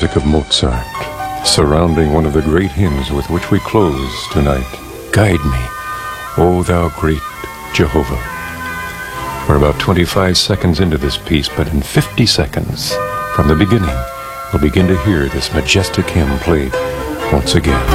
music of Mozart, surrounding one of the great hymns with which we close tonight. Guide me, O thou great Jehovah. We're about 25 seconds into this piece, but in 50 seconds from the beginning, we'll begin to hear this majestic hymn played once again.